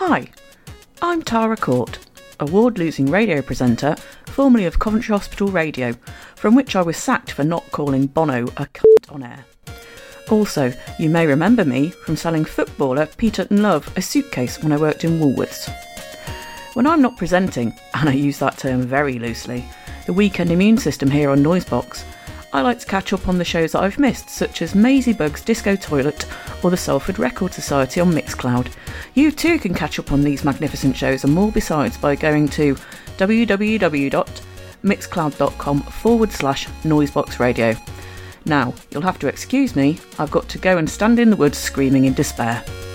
Hi, I'm Tara Court, award-losing radio presenter, formerly of Coventry Hospital Radio, from which I was sacked for not calling Bono a cunt on air. Also, you may remember me from selling footballer Peter Love a suitcase when I worked in Woolworths. When I'm not presenting, and I use that term very loosely, the weekend immune system here on Noisebox, I like to catch up on the shows that I've missed, such as Maisie Bug's Disco Toilet or the Salford Record Society on Mixcloud. You too can catch up on these magnificent shows and more besides by going to www.mixcloud.com/noiseboxradio. Now, you'll have to excuse me, I've got to go and stand in the woods screaming in despair.